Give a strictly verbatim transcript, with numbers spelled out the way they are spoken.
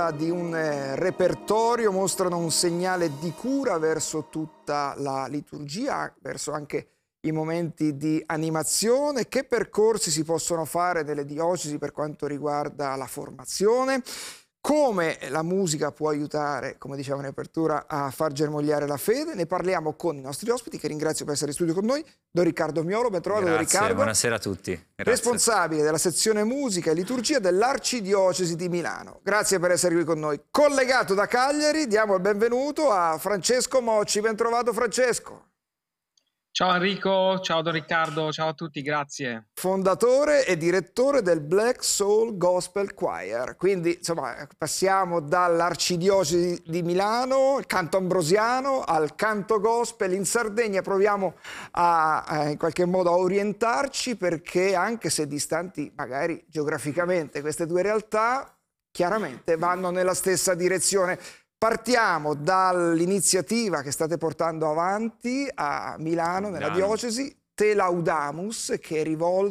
Di un eh, repertorio mostrano un segnale di cura verso tutta la liturgia, verso anche i momenti di animazione. Che percorsi si possono fare nelle diocesi per quanto riguarda la formazione? Come la musica può aiutare, come diciamo in apertura, a far germogliare la fede? Ne parliamo con i nostri ospiti, che ringrazio per essere in studio con noi. Don Riccardo Miolo, ben trovato. Don Riccardo. Buonasera a tutti. Grazie. Responsabile della sezione musica e liturgia dell'Arcidiocesi di Milano. Grazie per essere qui con noi. Collegato da Cagliari, diamo il benvenuto a Francesco Mocci. Ben trovato, Francesco. Ciao Enrico, ciao Don Riccardo, ciao a tutti, grazie. Fondatore e direttore del Black Soul Gospel Choir. Quindi, insomma, passiamo dall'Arcidiocesi di Milano, il canto ambrosiano, al canto gospel in Sardegna. Proviamo a, a in qualche modo a orientarci, perché anche se distanti magari geograficamente, queste due realtà chiaramente vanno nella stessa direzione. Partiamo dall'iniziativa che state portando avanti a Milano, nella Milano. diocesi, Te Laudamus, che è rivolta